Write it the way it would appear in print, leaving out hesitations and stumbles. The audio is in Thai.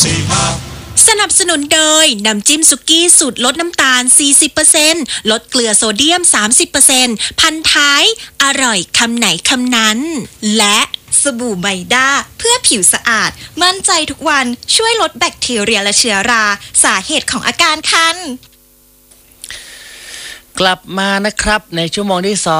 สนับสนุนโดยน้ำจิ้มสุกี้สูตรลดน้ำตาล 40% ลดเกลือโซเดียม 30% พันท้ายอร่อยคำไหนคำนั้นและสบู่ไมด้าเพื่อผิวสะอาดมั่นใจทุกวันช่วยลดแบคทีเรียและเชื้อราสาเหตุของอาการคันกลับมานะครับในชั่วโมงที่